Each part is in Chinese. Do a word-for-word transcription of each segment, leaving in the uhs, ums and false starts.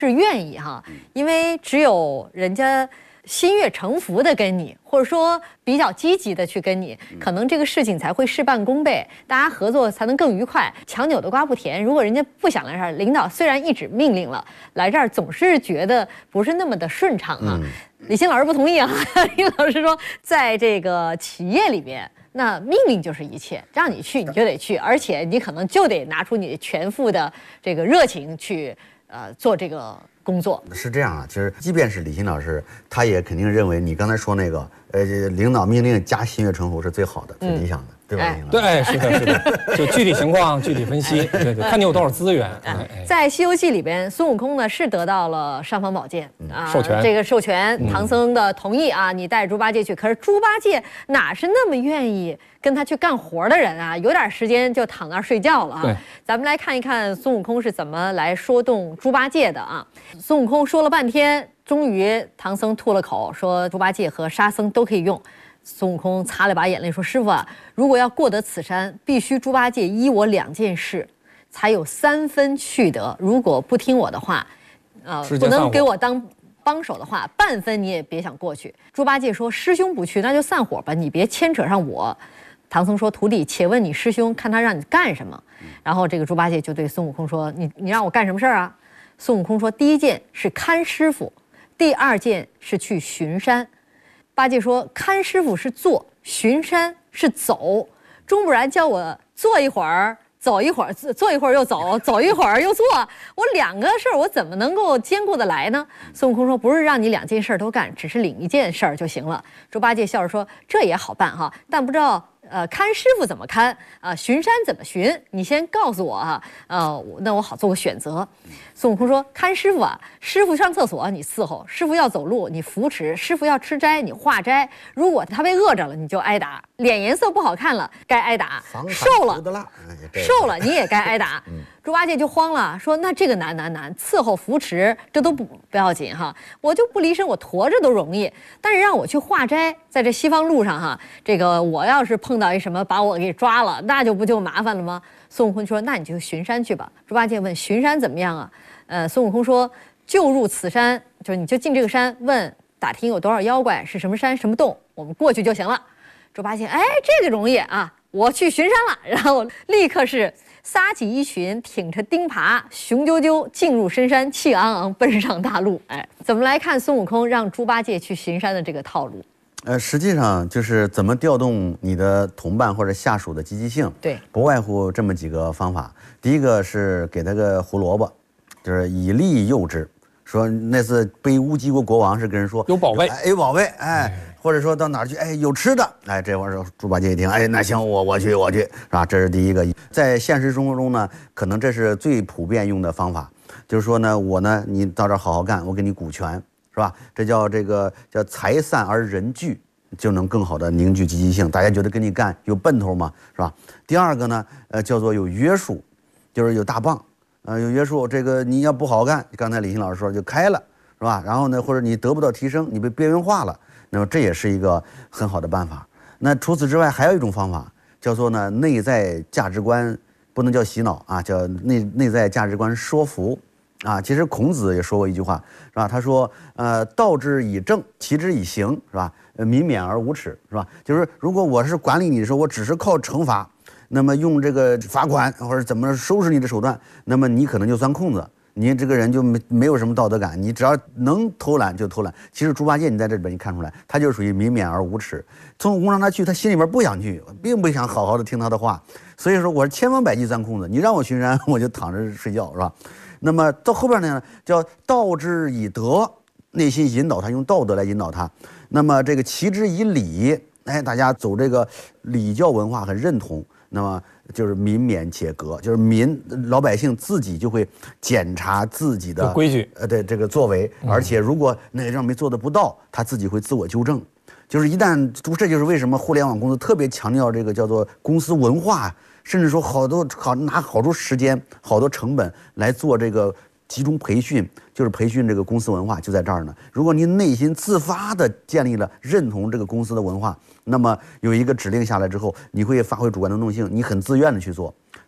是愿意哈，因为只有人家心悦诚服的跟你，或者说比较积极的去跟你，可能这个事情才会事半功倍，大家合作才能更愉快。强扭的瓜不甜，如果人家不想来这儿，领导虽然一纸命令了，来这儿总是觉得不是那么的顺畅啊。嗯、李欣老师不同意啊，李老师说，在这个企业里边。那命令就是一切，让你去你就得去，而且你可能就得拿出你全副的这个热情去呃做这个工作。 是这样啊，其实即便是李欣老师，他也肯定认为你刚才说那个呃领导命令加心悦诚服是最好的、最理想的。嗯对吧？ 对，是的，是的，就具体情况具体分析，对对，看你有多少资源。 哎、在《西游记》里边，孙悟空呢是得到了尚方宝剑、 嗯、 啊， 授权， 这个授权，唐僧的同意啊，你带猪八戒去。可是猪八戒哪是那么愿意跟他去干活的人啊？有点时间就躺那儿睡觉了啊。 对， 咱们来看一看孙悟空是怎么来说动猪八戒的啊。孙悟空说了半天，终于唐僧吐了口，说猪八戒和沙僧都可以用。孙悟空擦了把眼泪说：“师傅啊，如果要过得此山，必须猪八戒依我两件事，才有三分去得。如果不听我的话，呃，不能给我当帮手的话，半分你也别想过去。”猪八戒说：“师兄不去，那就散伙吧，你别牵扯上我。”唐僧说：“徒弟，且问你师兄，看他让你干什么。”然后这个猪八戒就对孙悟空说：“你你让我干什么事儿啊？”孙悟空说：“第一件是看师傅，第二件是去巡山。”八戒说：“看师傅是坐，巡山是走，钟不然叫我坐一会儿，走一会儿，坐一会儿又走，走一会儿又坐，我两个事儿我怎么能够兼顾得来呢？”孙悟空说：“不是让你两件事都干，只是领一件事儿就行了。”猪八戒笑着说：“这也好办哈，但不知道呃看师傅怎么看啊、呃，巡山怎么巡？你先告诉我哈，呃，那我好做个选择。”孙悟空说：“看师傅啊，师傅上厕所你伺候，师傅要走路你扶持，师傅要吃斋你化斋。如果他被饿着了，你就挨打；脸颜色不好看了，该挨打；瘦了，瘦了你也该挨打。”猪八戒就慌了，说：“那这个难难难，伺候扶持这都不不要紧哈，我就不离身，我驮着都容易。但是让我去化斋，在这西方路上哈，这个我要是碰到一什么把我给抓了，那就不就麻烦了吗？”孙悟空说：“那你就巡山去吧。”猪八戒问：“巡山怎么样啊？”呃，孙悟空说：“就入此山，就是你就进这个山，问打听有多少妖怪，是什么山什么洞，我们过去就行了。”猪八戒：“哎，这个容易啊，我去巡山了。”然后立刻是撒起衣裙，挺着钉耙，雄赳赳进入深山，气昂昂奔上大路。哎，怎么来看孙悟空让猪八戒去巡山的这个套路？ 呃，实际上就是怎么调动你的同伴或者下属的积极性。 对， 不外乎这么几个方法。第一个是给他个胡萝卜，就是以利诱之。说那次背乌鸡国国王是跟人说有宝贝， 哎，有宝贝，哎，或者说到哪儿去，哎，有吃的，哎，这会儿猪八戒一听，哎，那行，我我去，我去，是吧？这是第一个。在现实生活中呢，可能这是最普遍用的方法，就是说呢，我呢，你到这儿好好干，我给你股权。是吧？这叫这个叫财散而人聚，就能更好的凝聚积极性，大家觉得跟你干有奔头嘛，是吧？第二个呢，呃，叫做有约束，就是有大棒，呃，有约束。这个你要不好好干，刚才李欣老师说就开了，是吧？然后呢，或者你得不到提升，你被边缘化了，那么这也是一个很好的办法。那除此之外，还有一种方法，叫做呢内在价值观，不能叫洗脑啊，叫内内在价值观说服。啊，其实孔子也说过一句话，是吧？他说，呃，道之以政，齐之以刑，是吧？呃，民免而无耻，是吧？就是如果我是管理你的时候，我只是靠惩罚，那么用这个罚款或者怎么收拾你的手段，那么你可能就钻空子，你这个人就没没有什么道德感，你只要能偷懒就偷懒。其实猪八戒你在这里边你看出来，他就属于民免而无耻。孙悟空让他去，他心里边不想去，并不想好好的听他的话，所以说我是千方百计钻空子，你让我巡山，我就躺着睡觉，是吧？那么到后边呢，叫道之以德，内心引导他，用道德来引导他。那么这个齐之以礼，哎，大家走这个礼教文化很认同。那么就是民免且革，就是民老百姓自己就会检查自己的规矩， 呃，对这个作为，而且如果哪个地方没做的不到，他自己会自我纠正。就是一旦，这就是为什么互联网公司特别强调这个叫做公司文化。甚至说好多好拿好多时间、好多成本来做这个集中培训，就是培训这个公司文化就在这儿呢。如果您内心自发的建立了认同这个公司的文化，那么有一个指令下来之后，你会发挥主观能动性，你很自愿的去做。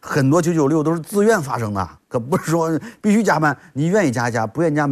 很多九九六都是自愿发生的，可不是说必须加班，你愿意加加，不愿意加。